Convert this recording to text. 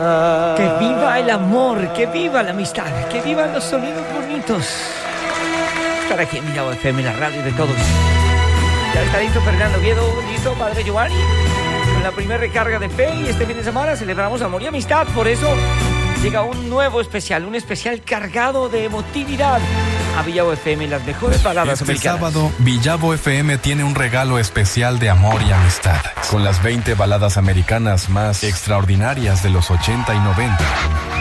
Que viva el amor, que viva la amistad, que vivan los sonidos bonitos. Estar aquí en Villavo FM, la radio de todos. Ya está listo Fernando Oviedo, listo Padre Giovanni, con la primera recarga de fe, y este fin de semana celebramos amor y amistad. Por eso llega un nuevo especial, un especial cargado de emotividad a Villavo FM, las mejores baladas americanas. Este sábado, Villavo FM tiene un regalo especial de amor y amistad, con las 20 baladas americanas más extraordinarias de los 80 y 90.